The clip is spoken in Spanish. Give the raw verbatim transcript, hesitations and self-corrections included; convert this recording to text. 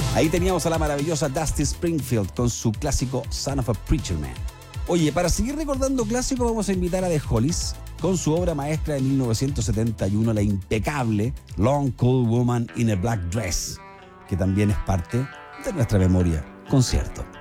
Ahí teníamos a la maravillosa Dusty Springfield con su clásico Son of a Preacher Man. Oye, para seguir recordando clásicos vamos a invitar a The Hollies con su obra maestra de mil novecientos setenta y uno, la impecable Long Cold Woman in a Black Dress, que también es parte de nuestra memoria concierto.